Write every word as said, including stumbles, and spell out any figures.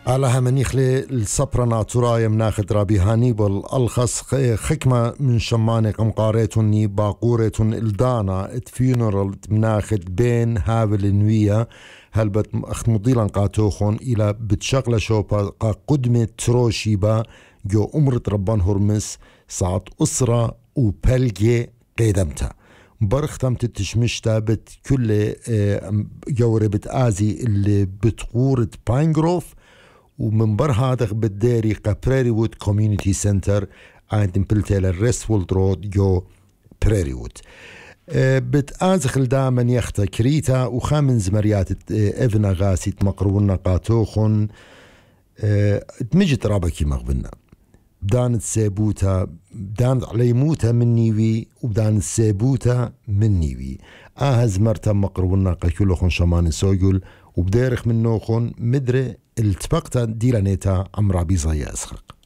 على همنيخلي الصبر ناتورا يمناخد رابي هانيبال الخص خكمة من شماني قمقاريتني باقورة الدانا فيونرال مناخد بين هابل النوية هل بت أخت مضيلا قاتوخون إلى بتشغل شوبا قا قدمة تروشيبا جو أمرة ربان هرمس ساعت أسرة وبلجي قيدمتا برختم تتشمشتا بت كل جوري بتآزي اللي بتقورة باينغروف ومن بر هذا بالديري بريري وود كوميونيتي سنتر عند بلتيل الريسفولد رود جو بريري وود بتآزخ دائما يختا كريتا وخامن زمريات افنا غاسي تمقرونا قاتوخن تمجت رابكي مغبنا بدانت سيبوتا بدانت عليموتا من نيوي وبدانت سيبوتا من نيوي آهز مرتا مقرونا قاكولوخن شمان سوجل وبديرخ من نوخن مدري التبقتا ديلانيتا عمرا بيزايا اسخرق